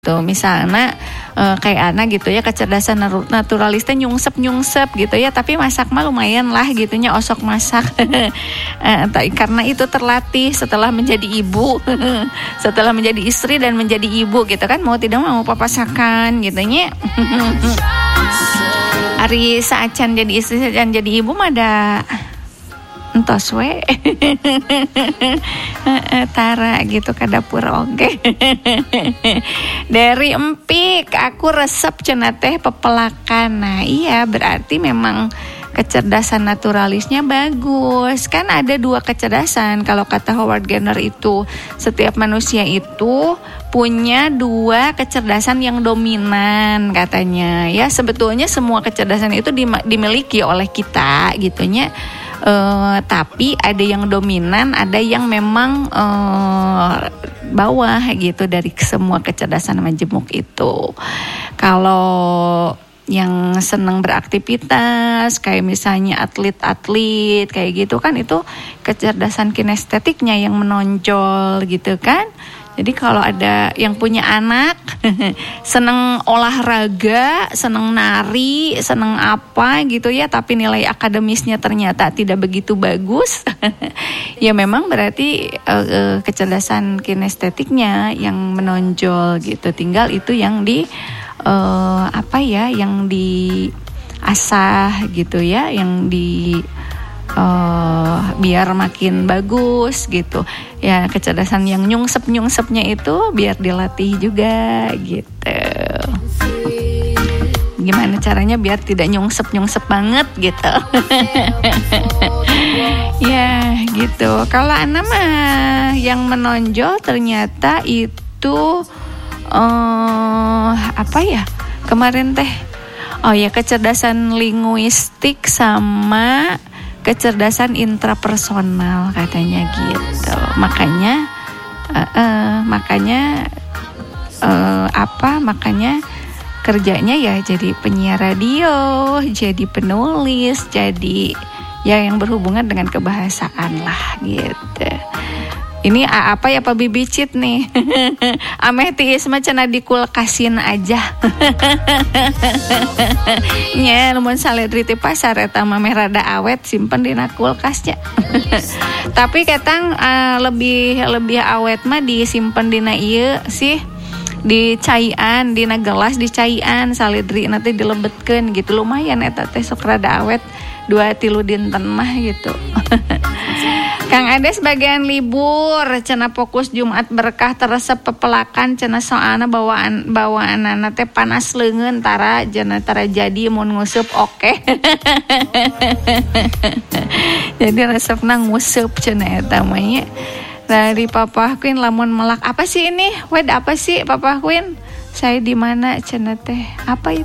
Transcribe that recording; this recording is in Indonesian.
Tuh misalnya kayak anak gitu ya, kecerdasan naturalisnya nyungsep gitu ya, tapi masak mah lumayan lah gitunya, osok masak. Karena itu terlatih setelah menjadi ibu, setelah menjadi istri dan menjadi ibu gitu kan, mau tidak mau papasakan gitunya. Ari saacan jadi istri, saacan jadi ibu mah ada entos we. Tara gitu ke dapur oge. Dari empik aku resep cenah teh pepelakan. Nah iya berarti memang kecerdasan naturalisnya bagus. Kan ada dua kecerdasan. Kalau kata Howard Gardner itu, setiap manusia itu punya dua kecerdasan yang dominan katanya. Ya sebetulnya semua kecerdasan itu dimiliki oleh kita gitunya. Tapi ada yang dominan, ada yang memang bawah gitu dari semua kecerdasan majemuk itu. Kalau yang senang beraktivitas kayak misalnya atlet-atlet kayak gitu kan, itu kecerdasan kinestetiknya yang menonjol gitu kan. Jadi kalau ada yang punya anak seneng olahraga, seneng nari, seneng apa gitu ya, tapi nilai akademisnya ternyata tidak begitu bagus, ya memang berarti kecerdasan kinestetiknya yang menonjol gitu. Tinggal itu yang yang diasah gitu ya, yang biar makin bagus gitu ya. Kecerdasan yang nyungsepnya itu biar dilatih juga gitu. Gimana caranya biar tidak nyungsep banget gitu. Ya gitu. Kalau anak mah yang menonjol ternyata itu kemarin teh kecerdasan linguistik sama kecerdasan intrapersonal katanya gitu. Makanya kerjanya ya jadi penyiar radio, jadi penulis, jadi ya yang berhubungan dengan kebahasaan lah gitu. Ini apa ya Pak Bibicit nih. Ameh tiis mah cenah dikulkasin aja. Nya lamun saledri ti pasar eta mah meh rada awet, simpen dina kulkasnya. Tapi ketang lebih awet mah disimpen dina ieu sih, di caian, dina gelas di caian, saledri nanti dilebetkeun gitu, lumayan eta teh sok rada awet 2-3 dinten mah gitu. Kang Ades bagian libur cenah fokus Jumat berkah teresep pepelakan cenah soalna bawaanana teh panas leungeun tara jadi mun ngusup oke. Jadi resepna ngusup cenah eta mah nya. Dari Papa Queen lamun melak apa sih ini? Apa sih Papa Queen? Saya di mana cenah teh? Apa itu?